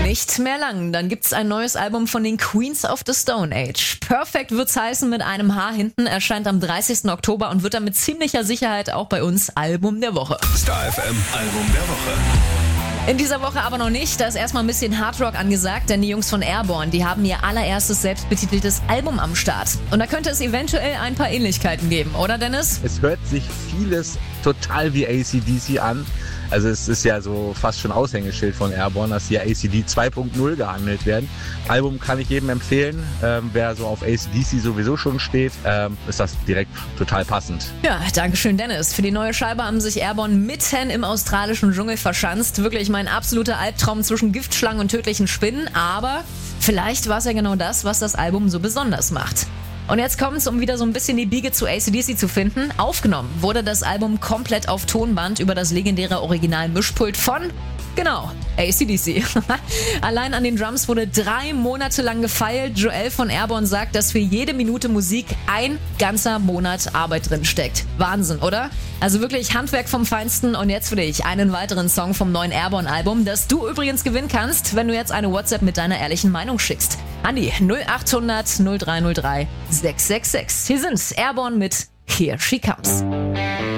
Nicht mehr lang, dann gibt's ein neues Album von den Queens of the Stone Age. Perfect wird's heißen, mit einem H hinten, erscheint am 30. Oktober und wird dann mit ziemlicher Sicherheit auch bei uns Album der Woche. Star FM Album der Woche. In dieser Woche aber noch nicht, da ist erstmal ein bisschen Hardrock angesagt, denn die Jungs von Airborne, die haben ihr allererstes selbstbetiteltes Album am Start. Und da könnte es eventuell ein paar Ähnlichkeiten geben, oder Dennis? Es hört sich vieles total wie AC/DC an. Also es ist ja so fast schon Aushängeschild von Airborne, dass hier AC/DC 2.0 gehandelt werden. Album kann ich jedem empfehlen. Wer so auf AC/DC sowieso schon steht, ist das direkt total passend. Ja, dankeschön Dennis. Für die neue Scheibe haben sich Airborne mitten im australischen Dschungel verschanzt. Wirklich mein absoluter Albtraum zwischen Giftschlangen und tödlichen Spinnen. Aber vielleicht war es ja genau das Album so besonders macht. Und jetzt kommt's, um wieder so ein bisschen die Biege zu AC/DC zu finden. Aufgenommen wurde das Album komplett auf Tonband über das legendäre Original-Mischpult von, genau, AC/DC. Allein an den Drums wurde 3 Monate lang gefeilt. Joel von Airborne sagt, dass für jede Minute Musik ein ganzer Monat Arbeit drin steckt. Wahnsinn, oder? Also wirklich Handwerk vom Feinsten. Und jetzt für dich einen weiteren Song vom neuen Airborne-Album, das du übrigens gewinnen kannst, wenn du jetzt eine WhatsApp mit deiner ehrlichen Meinung schickst. An die 0800 0303 666. Hier sind Airborne mit Here She Comes.